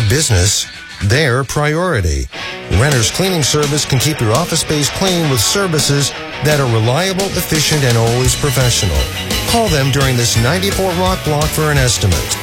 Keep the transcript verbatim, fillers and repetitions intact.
your business their priority. Renter's Cleaning Service can keep your office space clean with services that are reliable, efficient, and always professional. Call them during this ninety-four Rock block for an estimate.